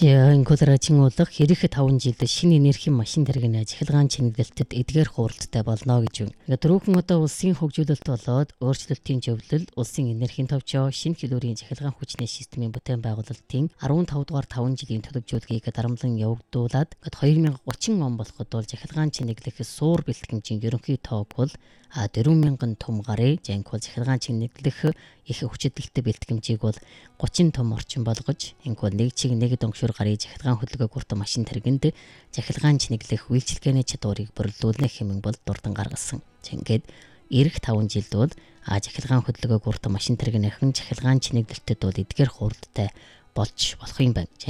Инколорачийн улах ирэх 5 жилд шинэ энергийн машин тэргийн ажихлагын чиглэлтэд эдгээр хуралдтай болно гэж байна. Түрүүхэн одоо улсын хөгжүүлэлт болоод өөрчлөлтийн зөвлөл, улсын энергийн товчоо, шинэ хэлбэрийн ажихлагын хүчний системийн бүтээн байгуулалтын 15 дугаар 5 жилийн төлөвлөгөөгийг дарамтлан явагдуулаад 2030 он болоход бол ажихлагын чиглэлэх суур бэлтгэмжийн ерөнхий тоог бол 4,000 том гарын жанкул захиргаан чиглэлэх их хүчтэй бэлтгэмжийг бол 30 том орчин болгож инкол нэг чиг нэг дөнгөшөр гарын захиргаан хөдөлгөөн гуртан машин тэргэнд захиргаан чиглэлэх үйлчлэгээний чадварыг борлуулна хэмээн бол дурдан гаргасан. Ингээд ирэх 5 жилд бол захиргаан хөдөлгөөн гуртан машин тэргэнийхэн захиргаан чиглэлтэд бол эдгээр хуралдтай болж болох юм байна.